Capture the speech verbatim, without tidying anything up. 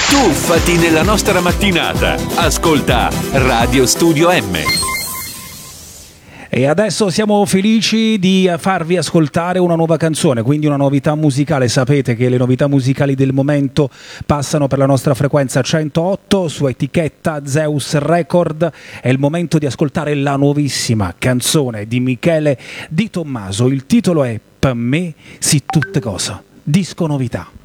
Tuffati nella nostra mattinata. Ascolta Radio Studio M. E adesso siamo felici di farvi ascoltare una nuova canzone, quindi una novità musicale. Sapete che le novità musicali del momento passano per la nostra frequenza centootto su etichetta Zeus Record. È il momento di ascoltare la nuovissima canzone di Michele Di Tommaso. Il titolo è Per me si tutte cose. Disco novità.